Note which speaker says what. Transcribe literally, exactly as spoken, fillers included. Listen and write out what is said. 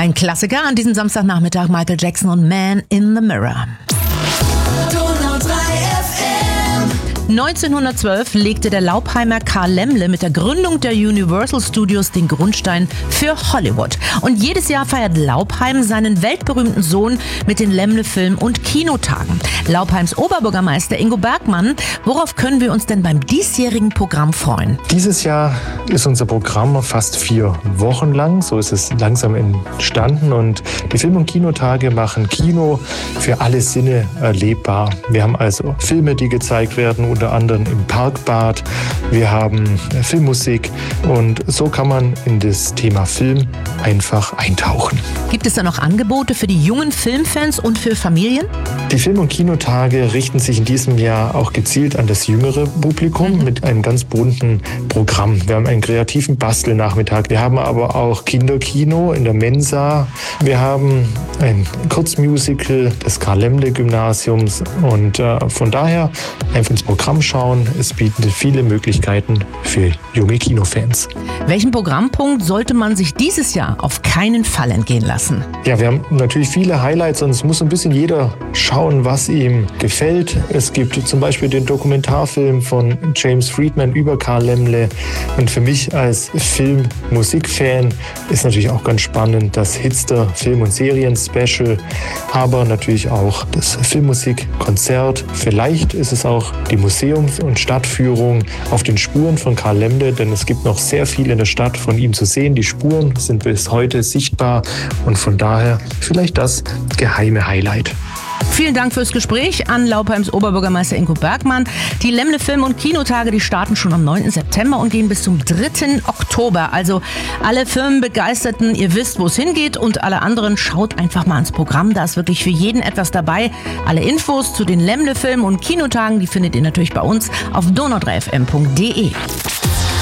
Speaker 1: Ein Klassiker an diesem Samstagnachmittag, Michael Jackson und Man in the Mirror. neunzehnhundertzwölf legte der Laupheimer Karl Laemmle mit der Gründung der Universal Studios den Grundstein für Hollywood. Und jedes Jahr feiert Laupheim seinen weltberühmten Sohn mit den Laemmle-Film- und Kinotagen. Laupheims Oberbürgermeister Ingo Bergmann, worauf können wir uns denn beim diesjährigen Programm freuen?
Speaker 2: Dieses Jahr ist unser Programm fast vier Wochen lang. So ist es langsam entstanden. Und die Film- und Kinotage machen Kino für alle Sinne erlebbar. Wir haben also Filme, die gezeigt werden, unter anderem im Parkbad. Wir haben Filmmusik und so kann man in das Thema Film einfach eintauchen.
Speaker 1: Gibt es da noch Angebote für die jungen Filmfans und für Familien?
Speaker 2: Die Film- und Kinotage richten sich in diesem Jahr auch gezielt an das jüngere Publikum mhm. mit einem ganz bunten Programm. Wir haben einen kreativen Bastelnachmittag. Wir haben aber auch Kinderkino in der Mensa. Wir haben ein Kurzmusical des Karl-Laemmle-Gymnasiums und äh, von daher einfach ins Programm schauen. Es bietet viele Möglichkeiten für junge Kinofans.
Speaker 1: Welchen Programmpunkt sollte man sich dieses Jahr auf keinen Fall entgehen lassen?
Speaker 2: Ja, wir haben natürlich viele Highlights und es muss ein bisschen jeder schauen, was ihm gefällt. Es gibt zum Beispiel den Dokumentarfilm von James Friedman über Karl Laemmle. Und für mich als Film-Musik-Fan ist natürlich auch ganz spannend das Hitster Film- und Serien-Special, aber natürlich auch das Filmmusik-Konzert. Vielleicht ist es auch die Museums- und Stadtführung auf den Spuren von Karl Laemmle, denn es gibt noch sehr viel in der Stadt von ihm zu sehen. Die Spuren sind bis heute sichtbar und von daher vielleicht das geheime Highlight.
Speaker 1: Vielen Dank fürs Gespräch an Laupheims Oberbürgermeister Ingo Bergmann. Die Laemmle Film- und Kinotage, die starten schon am neunten September und gehen bis zum dritten Oktober. Also alle Firmenbegeisterten, ihr wisst, wo es hingeht, und alle anderen, schaut einfach mal ins Programm. Da ist wirklich für jeden etwas dabei. Alle Infos zu den Laemmle Film- und Kinotagen, die findet ihr natürlich bei uns auf donau drei f m punkt d e.